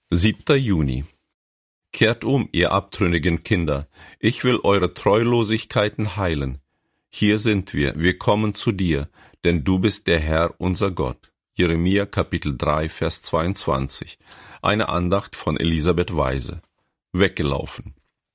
7. Juni. Kehrt um, ihr abtrünnigen Kinder, ich will eure Treulosigkeiten heilen. Hier sind wir kommen zu dir, denn du bist der Herr, unser Gott. Jeremia Kapitel 3, Vers 22. Eine Andacht von Elisabeth Weise. Weggelaufen.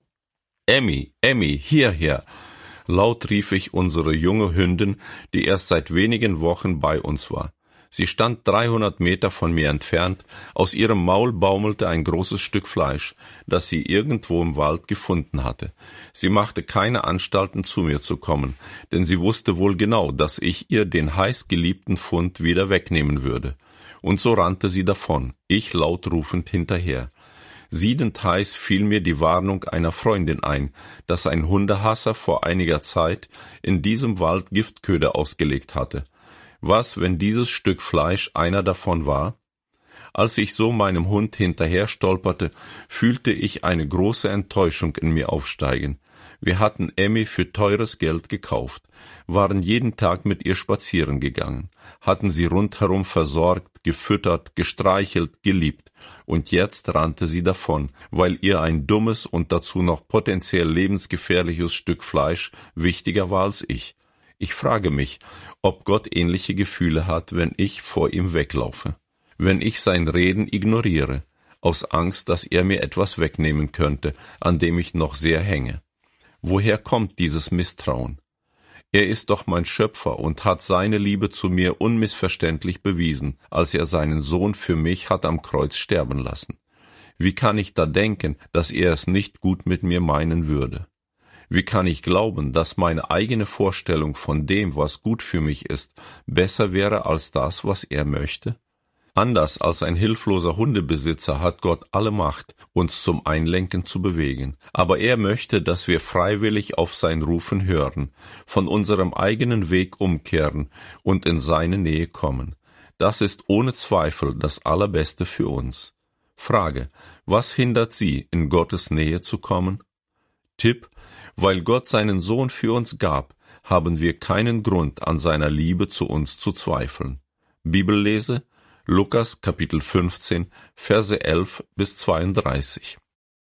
Emmy, hierher! Laut rief ich unsere junge Hündin, die erst seit wenigen Wochen bei uns war. Sie stand 300 Meter von mir entfernt, aus ihrem Maul baumelte ein großes Stück Fleisch, das sie irgendwo im Wald gefunden hatte. Sie machte keine Anstalten, zu mir zu kommen, denn sie wusste wohl genau, dass ich ihr den heiß geliebten Fund wieder wegnehmen würde. Und so rannte sie davon, ich laut rufend hinterher. Siedend heiß fiel mir die Warnung einer Freundin ein, dass ein Hundehasser vor einiger Zeit in diesem Wald Giftköder ausgelegt hatte. Was, wenn dieses Stück Fleisch einer davon war? Als ich so meinem Hund hinterher stolperte, fühlte ich eine große Enttäuschung in mir aufsteigen. Wir hatten Emmy für teures Geld gekauft, waren jeden Tag mit ihr spazieren gegangen, hatten sie rundherum versorgt, gefüttert, gestreichelt, geliebt, und jetzt rannte sie davon, weil ihr ein dummes und dazu noch potenziell lebensgefährliches Stück Fleisch wichtiger war als ich. Ich frage mich, ob Gott ähnliche Gefühle hat, wenn ich vor ihm weglaufe, wenn ich sein Reden ignoriere, aus Angst, dass er mir etwas wegnehmen könnte, an dem ich noch sehr hänge. Woher kommt dieses Misstrauen? Er ist doch mein Schöpfer und hat seine Liebe zu mir unmissverständlich bewiesen, als er seinen Sohn für mich hat am Kreuz sterben lassen. Wie kann ich da denken, dass er es nicht gut mit mir meinen würde? Wie kann ich glauben, dass meine eigene Vorstellung von dem, was gut für mich ist, besser wäre als das, was er möchte? Anders als ein hilfloser Hundebesitzer hat Gott alle Macht, uns zum Einlenken zu bewegen. Aber er möchte, dass wir freiwillig auf sein Rufen hören, von unserem eigenen Weg umkehren und in seine Nähe kommen. Das ist ohne Zweifel das Allerbeste für uns. Frage: Was hindert Sie, in Gottes Nähe zu kommen? Tipp: Weil Gott seinen Sohn für uns gab, haben wir keinen Grund, an seiner Liebe zu uns zu zweifeln. Bibellese: Lukas Kapitel 15, Verse 11 bis 32.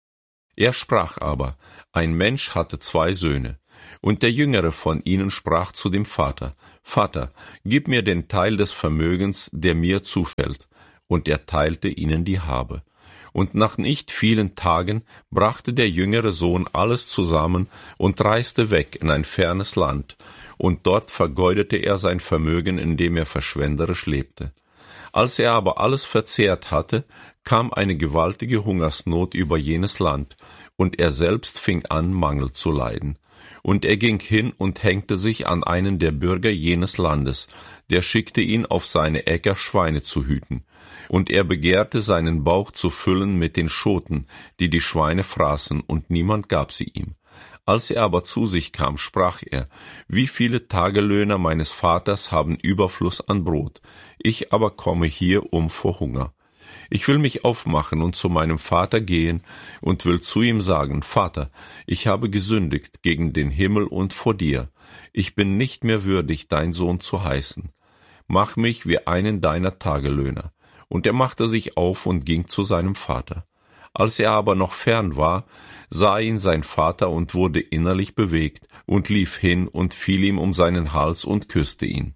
Er sprach aber: Ein Mensch hatte 2 Söhne, und der jüngere von ihnen sprach zu dem Vater: Vater, gib mir den Teil des Vermögens, der mir zufällt. Und er teilte ihnen die Habe. Und nach nicht vielen Tagen brachte der jüngere Sohn alles zusammen und reiste weg in ein fernes Land, und dort vergeudete er sein Vermögen, indem er verschwenderisch lebte. Als er aber alles verzehrt hatte, kam eine gewaltige Hungersnot über jenes Land, und er selbst fing an, Mangel zu leiden. Und er ging hin und hängte sich an einen der Bürger jenes Landes, der schickte ihn auf seine Äcker, Schweine zu hüten. Und er begehrte, seinen Bauch zu füllen mit den Schoten, die die Schweine fraßen, und niemand gab sie ihm. Als er aber zu sich kam, sprach er: Wie viele Tagelöhner meines Vaters haben Überfluss an Brot, ich aber komme hier vor Hunger. Ich will mich aufmachen und zu meinem Vater gehen und will zu ihm sagen: Vater, ich habe gesündigt gegen den Himmel und vor dir. Ich bin nicht mehr würdig, dein Sohn zu heißen. Mach mich wie einen deiner Tagelöhner. Und er machte sich auf und ging zu seinem Vater. Als er aber noch fern war, sah ihn sein Vater und wurde innerlich bewegt und lief hin und fiel ihm um seinen Hals und küsste ihn.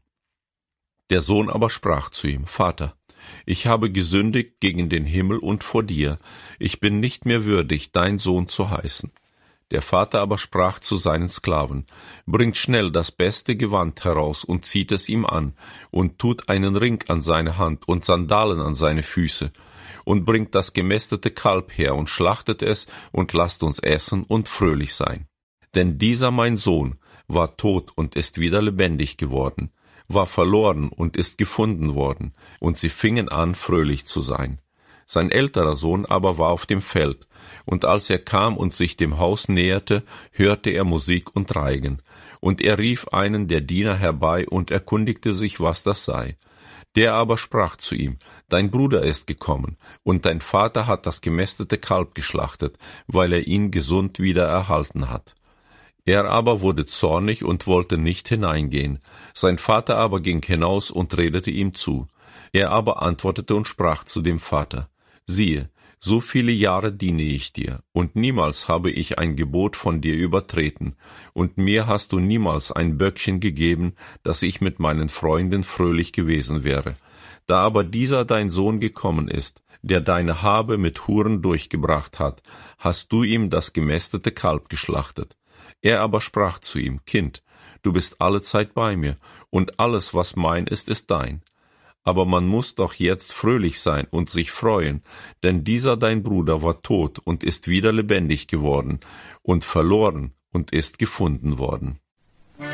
Der Sohn aber sprach zu ihm: Vater, ich habe gesündigt gegen den Himmel und vor dir, ich bin nicht mehr würdig, dein Sohn zu heißen. Der Vater aber sprach zu seinen Sklaven: Bringt schnell das beste Gewand heraus und zieht es ihm an, und tut einen Ring an seine Hand und Sandalen an seine Füße, und bringt das gemästete Kalb her und schlachtet es, und lasst uns essen und fröhlich sein. Denn dieser mein Sohn war tot und ist wieder lebendig geworden, war verloren und ist gefunden worden, und sie fingen an, fröhlich zu sein. Sein älterer Sohn aber war auf dem Feld, und als er kam und sich dem Haus näherte, hörte er Musik und Reigen. Und er rief einen der Diener herbei und erkundigte sich, was das sei. Der aber sprach zu ihm: Dein Bruder ist gekommen, und dein Vater hat das gemästete Kalb geschlachtet, weil er ihn gesund wieder erhalten hat. Er aber wurde zornig und wollte nicht hineingehen. Sein Vater aber ging hinaus und redete ihm zu. Er aber antwortete und sprach zu dem Vater: Siehe, So viele Jahre diene ich dir, und niemals habe ich ein Gebot von dir übertreten, und mir hast du niemals ein Böckchen gegeben, dass ich mit meinen Freunden fröhlich gewesen wäre. Da aber dieser dein Sohn gekommen ist, der deine Habe mit Huren durchgebracht hat, hast du ihm das gemästete Kalb geschlachtet. Er aber sprach zu ihm, Kind, du bist allezeit bei mir, und alles, was mein ist, ist dein. Aber man muss doch jetzt fröhlich sein und sich freuen, denn dieser dein Bruder war tot und ist wieder lebendig geworden und verloren und ist gefunden worden.